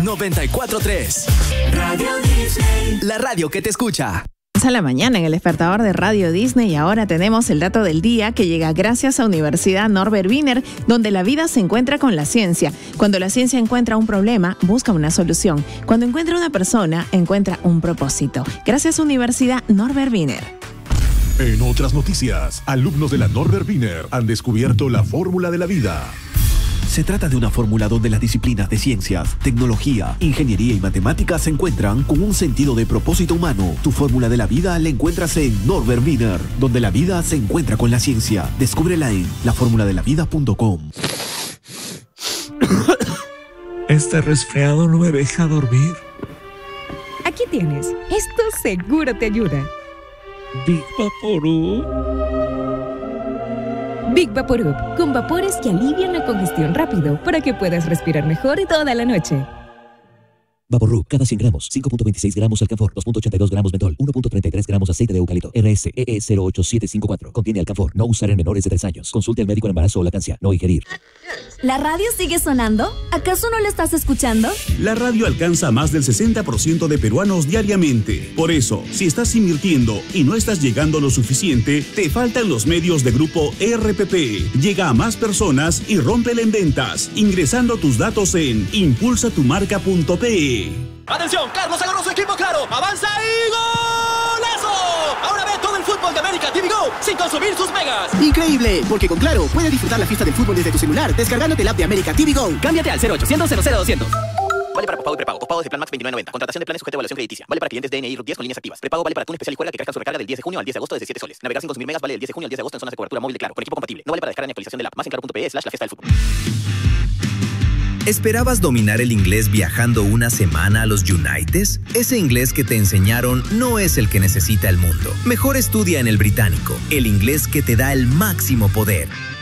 94.3. Radio Disney. La radio que te escucha. A la mañana en el despertador de Radio Disney y ahora tenemos el dato del día que llega gracias a Universidad Norbert Wiener, donde la vida se encuentra con la ciencia. Cuando la ciencia encuentra un problema, busca una solución. Cuando encuentra una persona, encuentra un propósito. Gracias a Universidad Norbert Wiener. En otras noticias, alumnos de la Norbert Wiener han descubierto la fórmula de la vida. Se trata de una fórmula donde las disciplinas de ciencias, tecnología, ingeniería y matemáticas se encuentran con un sentido de propósito humano. Tu fórmula de la vida la encuentras en Norbert Wiener, donde la vida se encuentra con la ciencia. Descúbrela en laformuladelavida.com. Este resfriado no me deja dormir. Aquí tienes. Esto seguro te ayuda. Big Vaporub. Big Vaporub, con vapores que alivian la congestión rápido para que puedas respirar mejor toda la noche. Vaporub, cada 100 gramos, 5.26 gramos alcanfor, 2.82 gramos mentol, 1.33 gramos aceite de eucalipto. RSEE 08754. Contiene alcanfor. No usar en menores de 3 años. Consulte al médico en embarazo o lactancia. No ingerir. ¿La radio sigue sonando? ¿Acaso no la estás escuchando? La radio alcanza a más del 60% de peruanos diariamente. Por eso, si estás invirtiendo y no estás llegando lo suficiente, te faltan los medios de Grupo RPP. Llega a más personas y rómpela en ventas, ingresando tus datos en impulsatumarca.pe. ¡Atención! Carlos agarró su equipo claro. ¡Avanza y golazo! Ahora ve todo el fútbol de América TV Go sin consumir sus megas. ¡Increíble! Porque con Claro puedes disfrutar la fiesta del fútbol desde tu celular descargándote el app de América TV Go. Cámbiate al 0800 00200. Vale para pospago y prepago. Pospago de Plan Max 29.90. Contratación de planes sujeto a evaluación crediticia. Vale para clientes DNI y RUT 10 con líneas activas. Prepago vale para Tune Especial y Juega que carga su recarga del 10 de junio al 10 de agosto de 17 soles. Navegar sin consumir megas vale del 10 de junio al 10 de agosto en zonas de cobertura móvil de Claro. Con equipo compatible. No vale para descarga ni actualización de la app. Más en claro.pe/la fiesta del fútbol. ¿Esperabas dominar el inglés viajando una semana a los Uniteds? Ese inglés que te enseñaron no es el que necesita el mundo. Mejor estudia en el británico, el inglés que te da el máximo poder.